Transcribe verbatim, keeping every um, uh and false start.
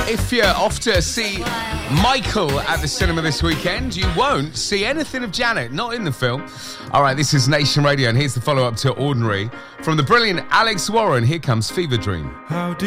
If you're off to see Michael at the cinema this weekend, you won't see anything of Janet, not in the film. All right, this is Nation Radio, and here's the follow-up to Ordinary. From the brilliant Alex Warren, here comes Fever Dream. How do